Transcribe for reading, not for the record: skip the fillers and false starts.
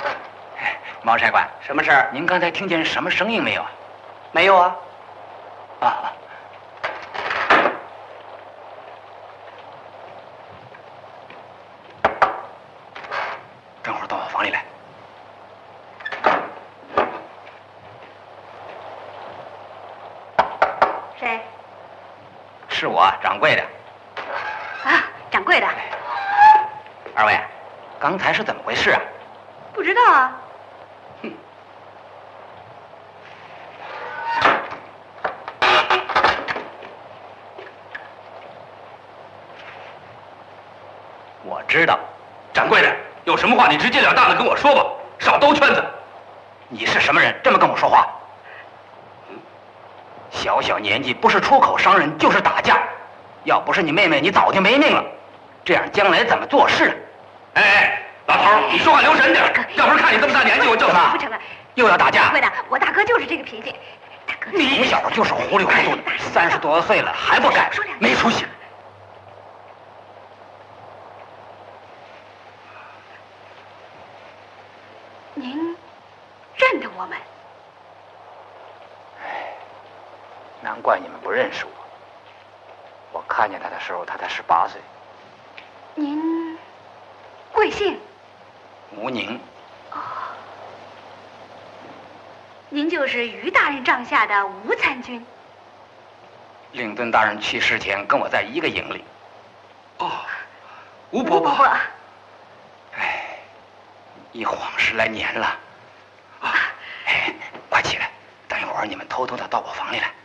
毛差官， 什么事儿？ 您刚才听见什么声音没有？ 没有啊。 啊。等会儿到我房里来。 谁？ 是我，掌柜的。 啊，掌柜的。 二位，刚才是怎么回事啊？ 不知道啊。 哼。我知道。 掌柜的，有什么话你直截了当的跟我说吧，少兜圈子。 你是什么人，这么跟我说话？小小年纪，不是出口伤人，就是打架。要不是你妹妹，你早就没命了。这样将来怎么做事？ 哎，老头儿，你说话留神点，要不是看你这么大年纪，我就怎么不成了， 又要打架？ 掌柜的，我大哥就是这个脾气。大哥， 你从小就是糊里糊涂的，30多岁了还不改，没出息。 您认得我们？ 难怪你们不认识我。我看见他的时候，他才18岁。 您贵姓？ 吴宁。 哦，您就是于大人帐下的吴参军。 令尊大人去世前，跟我在一个营里。 哦，吴伯伯。 哎，一晃10来年了。啊，哎，快起来，等一会儿你们偷偷的到我房里来。